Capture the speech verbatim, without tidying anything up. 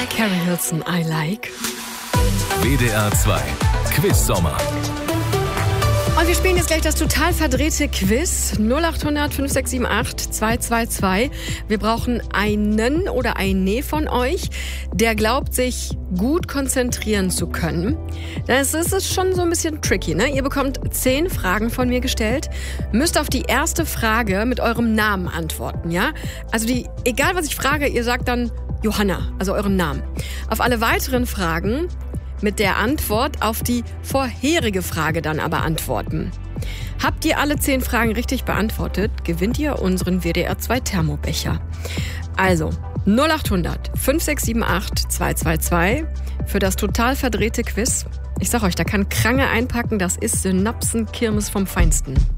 Carrie Hilson, I Like. W D R zwei Quiz-Sommer. Und wir spielen jetzt gleich das total verdrehte Quiz. null acht hundert fünf sechs sieben acht zwei zwei zwei. Wir brauchen einen oder eine von euch, der glaubt, sich gut konzentrieren zu können. Das ist schon so ein bisschen tricky, ne? Ihr bekommt zehn Fragen von mir gestellt, müsst auf die erste Frage mit eurem Namen antworten, ja? Also die, egal was ich frage, ihr sagt dann Johanna, also euren Namen. Auf alle weiteren Fragen mit der Antwort auf die vorherige Frage dann aber antworten. Habt ihr alle zehn Fragen richtig beantwortet, gewinnt ihr unseren W D R zwei Thermobecher. Also null acht hundert fünf sechs sieben acht zwei zwei zwei für das total verdrehte Quiz. Ich sag euch, da kann Krange einpacken, das ist Synapsenkirmes vom Feinsten.